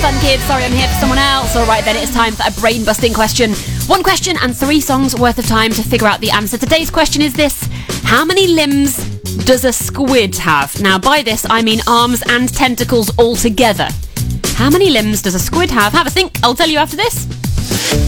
fun, kids. Sorry, I'm here for someone else. All right, then it's time for a brain-busting question. One question and 3 songs worth of time to figure out the answer. Today's question is this. How many limbs does a squid have? Now, by this, I mean arms and tentacles all together. How many limbs does a squid have? Have a think. I'll tell you after this.